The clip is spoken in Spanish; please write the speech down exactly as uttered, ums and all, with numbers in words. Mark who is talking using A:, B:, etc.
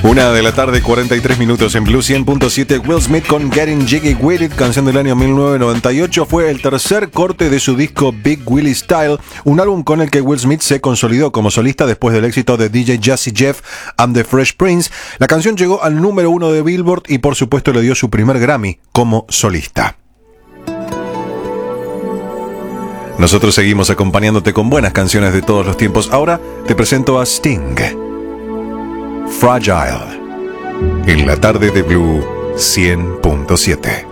A: Una de la tarde, cuarenta y tres minutos en Blue cien punto siete. Will Smith con Getting Jiggy With It, canción del año mil novecientos noventa y ocho. Fue el tercer corte de su disco Big Willie Style, un álbum con el que Will Smith se consolidó como solista después del éxito de D J Jazzy Jeff and the Fresh Prince. La canción llegó al número uno de Billboard y por supuesto le dio su primer Grammy como solista. Nosotros seguimos acompañándote con buenas canciones de todos los tiempos. Ahora te presento a Sting. Fragile, en la tarde de Blue cien punto siete.